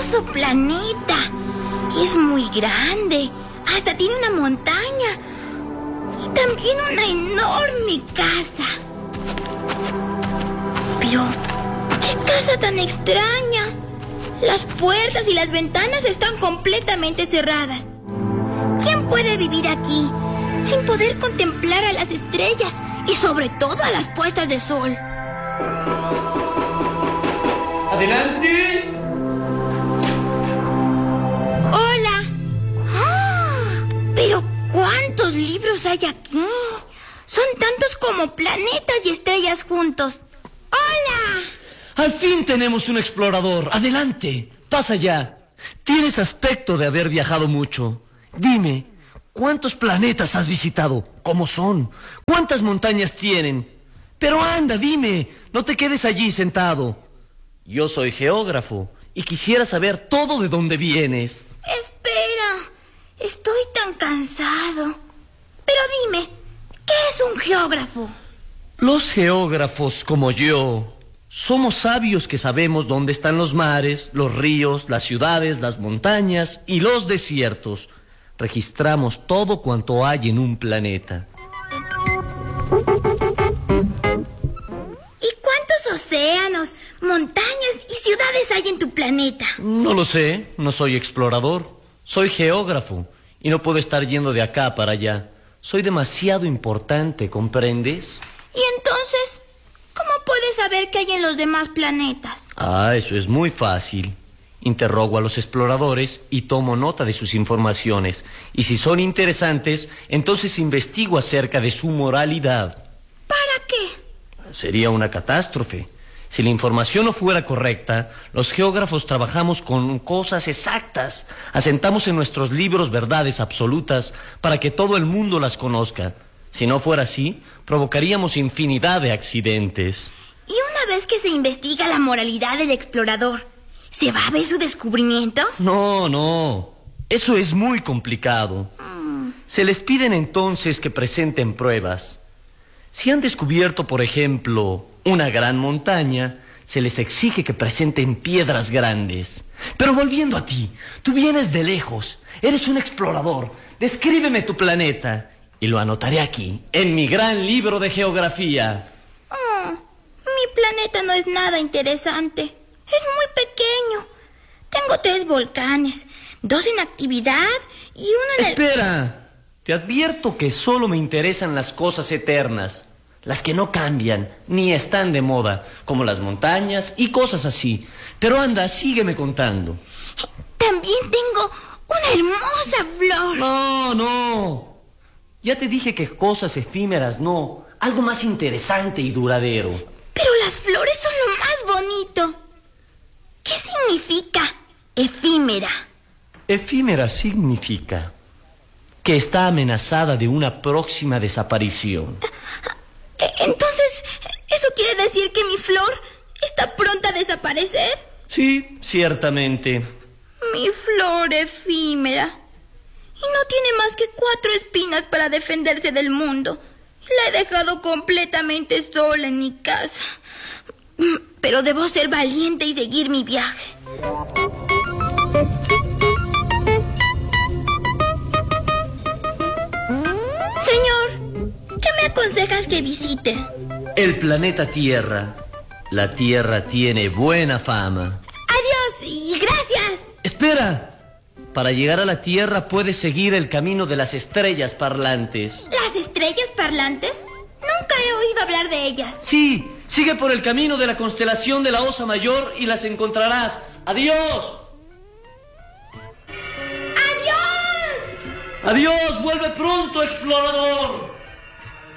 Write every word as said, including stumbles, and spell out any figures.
hermoso planeta. Es muy grande. Hasta tiene una montaña. Y también una enorme casa. Pero, ¿qué casa tan extraña? Las puertas y las ventanas están completamente cerradas. ¿Quién puede vivir aquí sin poder contemplar a las estrellas y sobre todo a las puestas de sol? ¡Adelante! ¡Hola! ¡Ah! ¡Pero cuántos libros hay aquí! Son tantos como planetas y estrellas juntos. ¡Hola! Al fin tenemos un explorador. Adelante, pasa ya. Tienes aspecto de haber viajado mucho. Dime, ¿cuántos planetas has visitado? ¿Cómo son? ¿Cuántas montañas tienen? Pero anda, dime, no te quedes allí sentado. Yo soy geógrafo y quisiera saber todo de dónde vienes. Espera, estoy tan cansado. Pero dime, ¿qué es un geógrafo? Los geógrafos como yo somos sabios que sabemos dónde están los mares, los ríos, las ciudades, las montañas y los desiertos. Registramos todo cuanto hay en un planeta. ¿Y cuántos océanos, montañas y ciudades hay en tu planeta? No lo sé, no soy explorador. Soy geógrafo y no puedo estar yendo de acá para allá. Soy demasiado importante, ¿comprendes? ¿Y entonces cómo puedes saber qué hay en los demás planetas? Ah, eso es muy fácil. Interrogo a los exploradores y tomo nota de sus informaciones. Y si son interesantes, entonces investigo acerca de su moralidad. ¿Para qué? Sería una catástrofe. Si la información no fuera correcta, los geógrafos trabajamos con cosas exactas. Asentamos en nuestros libros verdades absolutas para que todo el mundo las conozca. Si no fuera así, provocaríamos infinidad de accidentes. Y una vez que se investiga la moralidad del explorador, ¿se va a ver su descubrimiento? No, no. Eso es muy complicado. Mm. Se les piden entonces que presenten pruebas. Si han descubierto, por ejemplo, una gran montaña, se les exige que presenten piedras grandes. Pero volviendo a ti, tú vienes de lejos, eres un explorador. Descríbeme tu planeta y lo anotaré aquí, en mi gran libro de geografía. Oh, mi planeta no es nada interesante. Es muy pequeño. Tengo tres volcanes, dos en actividad y uno en el... Espera, te advierto que solo me interesan las cosas eternas, las que no cambian ni están de moda, como las montañas y cosas así. Pero anda, sígueme contando. También tengo una hermosa flor. No, no. Ya te dije que cosas efímeras no, algo más interesante y duradero. Pero las flores son lo más bonito. ¿Qué significa efímera? Efímera significa que está amenazada de una próxima desaparición. Entonces, ¿eso quiere decir que mi flor está pronta a desaparecer? Sí, ciertamente. Mi flor efímera. Y no tiene más que cuatro espinas para defenderse del mundo. La he dejado completamente sola en mi casa. Pero debo ser valiente y seguir mi viaje. Señor, ¿qué me aconsejas que visite? El planeta Tierra. La Tierra tiene buena fama. Adiós y gracias. ¡Espera! Para llegar a la Tierra puedes seguir el camino de las estrellas parlantes. ¿Las estrellas parlantes? Nunca he oído hablar de ellas. Sí, sigue por el camino de la constelación de la Osa Mayor y las encontrarás. ¡Adiós! ¡Adiós! ¡Adiós! ¡Vuelve pronto, explorador!